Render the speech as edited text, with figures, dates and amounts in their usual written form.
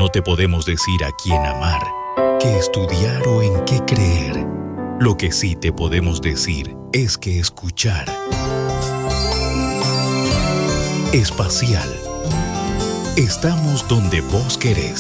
no te podemos decir a quién amar, qué estudiar o en qué creer. Lo que sí te podemos decir es que escuchar. Espacial. Estamos donde vos querés.